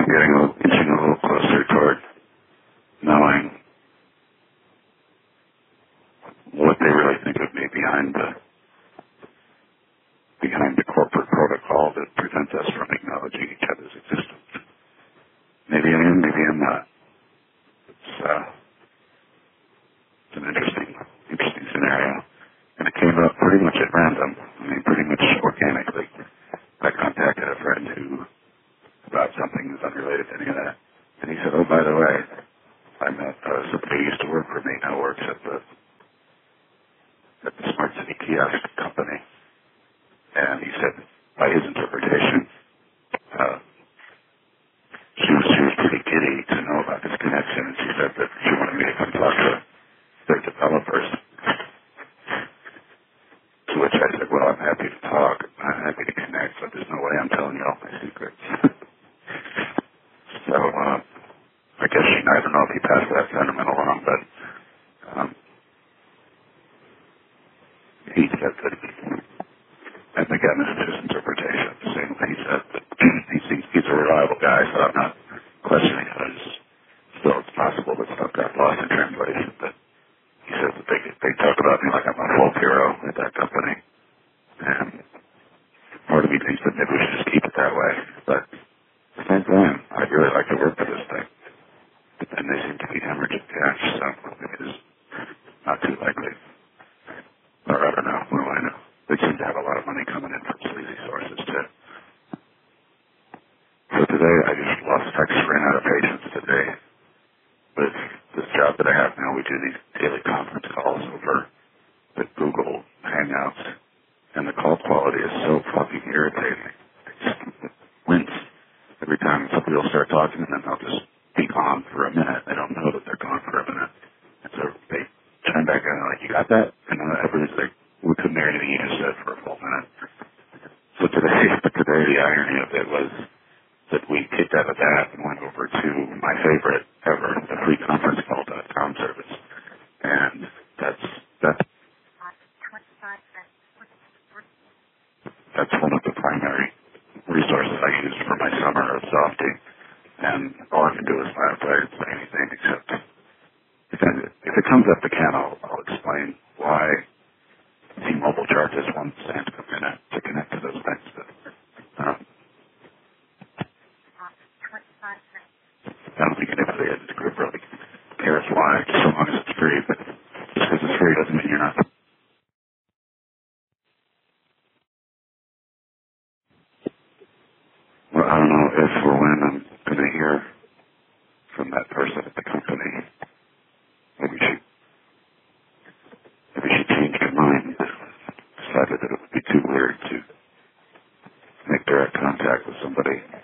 inching a little closer toward knowing what they really think of me behind the corporate protocol that prevents us from acknowledging each other's existence. Maybe I am, maybe I'm not. It's an interesting scenario. And it came up pretty much at random. I mean, pretty much organically. I contacted a friend about something that's unrelated to any of that. And he said, oh, by the way, I met somebody who used to work for me, now works at the Smart City kiosk company. And he said, by his interpretation, she was pretty giddy to know about this connection, and she said that she wanted me to come talk to their developers. To which I said, well, I'm happy to talk. I'm happy to connect, but there's no way I'm telling you all my secrets. So, I guess I don't know if he passed that sentiment along, but he said that, and again, this is his interpretation. The same thing he said, that he's a reliable guy, so I'm not questioning it. Still, it's possible that stuff got lost in translation, but he says that they talk about me like I'm a folk hero at that company. And part of me thinks that maybe we should just keep it that way. But at the same time, I'd really like to work for this thing. But then they seem to be hemorrhaging cash, so it is not too likely. Or I don't know. What do I know? They seem to have a lot of money coming in from sleazy sources, too. So today, I just ran out of patience today. With this job that I have now, we do these daily conference calls over the Google Hangouts, and the call quality is so fucking irritating. I just wince every time somebody will start talking, and then they'll just be gone for a minute. They don't know that they're gone for a minute. And so they chime back in, like, you got that? And everybody's like, we couldn't hear anything you just said for a full minute. So today, the irony of it was that we kicked out of that and went over to my favorite ever, the freeconferencecall.com service. And that's one of the primary resources I use for my summer of softing. And all I can do is laugh. I didn't say anything except if it comes up again, I'll explain why T-Mobile charges 1 cent a minute to connect to those things. But, I don't think anybody at this group really cares why, just so long as it's free. But just because it's free doesn't mean you're not. Well, I don't know if or when I'm going to hear from that person at the company. Maybe she changed her mind. Decided that it would be too weird to make direct contact with somebody